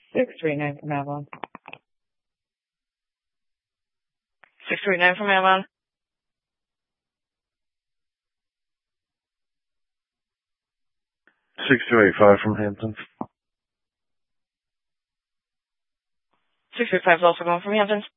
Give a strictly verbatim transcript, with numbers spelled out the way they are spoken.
six three nine from Avalon. six three nine from Avalon. six two eight five from Hampton. six three five is also going from Hampton.